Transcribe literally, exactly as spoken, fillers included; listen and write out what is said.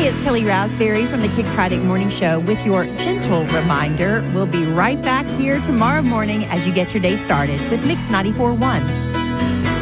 it's Kelly Raspberry from the Kick Friday Morning Show with your gentle reminder. We'll be right back here tomorrow morning as you get your day started with Mix ninety-four point one.